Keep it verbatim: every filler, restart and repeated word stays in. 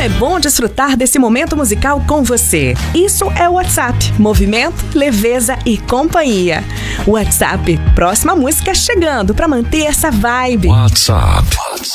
é bom desfrutar desse momento musical com você. Isso é o WhatsApp. Movimento, leveza e companhia. WhatsApp. Próxima música chegando para manter essa vibe. WhatsApp. WhatsApp.